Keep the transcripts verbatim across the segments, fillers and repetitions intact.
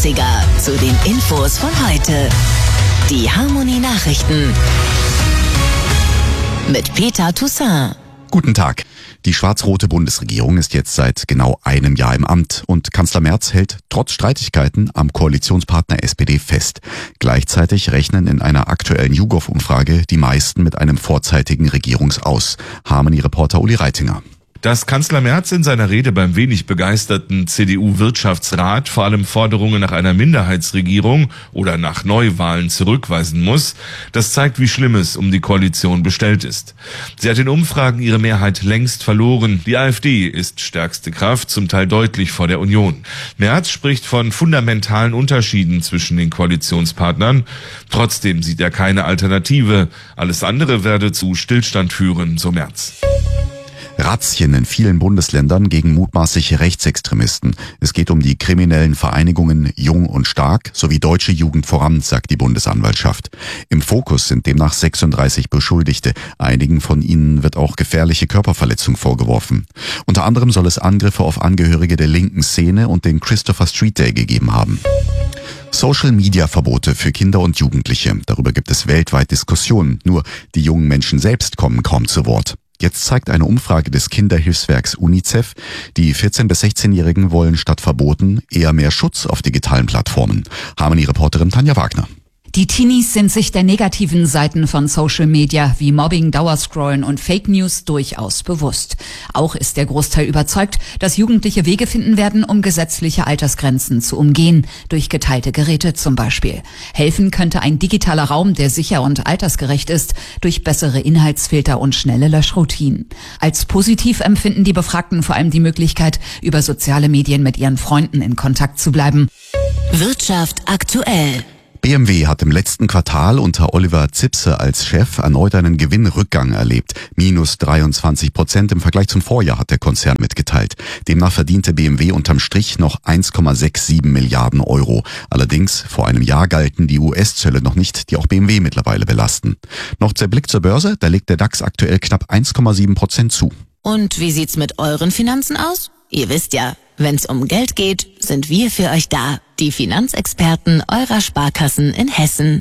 achtziger zu den Infos von heute. Die Harmony Nachrichten mit Peter Toussaint. Guten Tag. Die schwarz-rote Bundesregierung ist jetzt seit genau einem Jahr im Amt und Kanzler Merz hält trotz Streitigkeiten am Koalitionspartner S P D fest. Gleichzeitig rechnen in einer aktuellen YouGov-Umfrage die meisten mit einem vorzeitigen Regierungsaus. Harmony-Reporter Uli Reitinger. Dass Kanzler Merz in seiner Rede beim wenig begeisterten C D U-Wirtschaftsrat vor allem Forderungen nach einer Minderheitsregierung oder nach Neuwahlen zurückweisen muss, das zeigt, wie schlimm es um die Koalition bestellt ist. Sie hat in Umfragen ihre Mehrheit längst verloren. Die AfD ist stärkste Kraft, zum Teil deutlich vor der Union. Merz spricht von fundamentalen Unterschieden zwischen den Koalitionspartnern. Trotzdem sieht er keine Alternative. Alles andere werde zu Stillstand führen, so Merz. Razzien in vielen Bundesländern gegen mutmaßliche Rechtsextremisten. Es geht um die kriminellen Vereinigungen Jung und Stark sowie Deutsche Jugend voran, sagt die Bundesanwaltschaft. Im Fokus sind demnach sechsunddreißig Beschuldigte. Einigen von ihnen wird auch gefährliche Körperverletzung vorgeworfen. Unter anderem soll es Angriffe auf Angehörige der linken Szene und den Christopher Street Day gegeben haben. Social-Media-Verbote für Kinder und Jugendliche. Darüber gibt es weltweit Diskussionen. Nur die jungen Menschen selbst kommen kaum zu Wort. Jetzt zeigt eine Umfrage des Kinderhilfswerks UNICEF, die vierzehn- bis sechzehnjährigen wollen statt Verboten eher mehr Schutz auf digitalen Plattformen. Harmony-Reporterin Tanja Wagner. Die Teenies sind sich der negativen Seiten von Social Media wie Mobbing, Dauerscrollen und Fake News durchaus bewusst. Auch ist der Großteil überzeugt, dass Jugendliche Wege finden werden, um gesetzliche Altersgrenzen zu umgehen, durch geteilte Geräte zum Beispiel. Helfen könnte ein digitaler Raum, der sicher und altersgerecht ist, durch bessere Inhaltsfilter und schnelle Löschroutinen. Als positiv empfinden die Befragten vor allem die Möglichkeit, über soziale Medien mit ihren Freunden in Kontakt zu bleiben. Wirtschaft aktuell. B M W hat im letzten Quartal unter Oliver Zipse als Chef erneut einen Gewinnrückgang erlebt. Minus dreiundzwanzig Prozent im Vergleich zum Vorjahr hat der Konzern mitgeteilt. Demnach verdiente B M W unterm Strich noch eins Komma siebenundsechzig Milliarden Euro. Allerdings, vor einem Jahr galten die U S-Zölle noch nicht, die auch B M W mittlerweile belasten. Noch der Blick zur Börse, da legt der DAX aktuell knapp eins Komma sieben Prozent zu. Und wie sieht's mit euren Finanzen aus? Ihr wisst ja, wenn's um Geld geht, sind wir für euch da. Die Finanzexperten eurer Sparkassen in Hessen.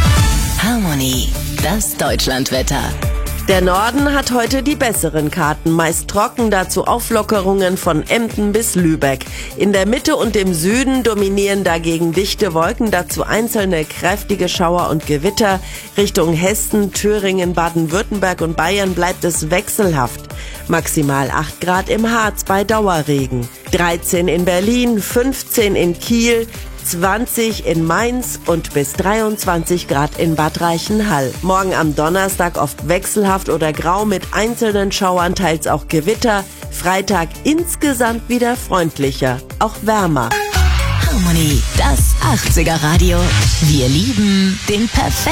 Harmony, das Deutschlandwetter. Der Norden hat heute die besseren Karten, meist trocken, dazu Auflockerungen von Emden bis Lübeck. In der Mitte und im Süden dominieren dagegen dichte Wolken, dazu einzelne kräftige Schauer und Gewitter. Richtung Hessen, Thüringen, Baden-Württemberg und Bayern bleibt es wechselhaft. Maximal acht Grad im Harz bei Dauerregen, dreizehn in Berlin, fünfzehn in Kiel, zwanzig in Mainz und bis dreiundzwanzig Grad in Bad Reichenhall. Morgen am Donnerstag oft wechselhaft oder grau mit einzelnen Schauern, teils auch Gewitter. Freitag insgesamt wieder freundlicher, auch wärmer. Harmony, das achtziger Radio. Wir lieben den perfekten